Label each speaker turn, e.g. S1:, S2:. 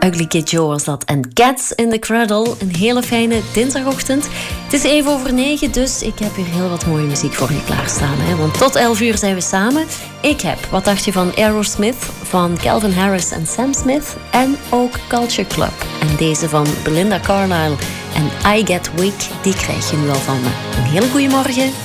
S1: Ugly Kid Joe was dat. En Cats in the Cradle. Een hele fijne dinsdagochtend. Het is 7:07, dus ik heb hier heel wat mooie muziek voor je klaarstaan. Hè? Want tot 11 zijn we samen. Ik heb, wat dacht je van Aerosmith, van Calvin Harris en Sam Smith. En ook Culture Club. En deze van Belinda Carlisle en I Get Weak, die krijg je nu al van me. Een hele goede morgen.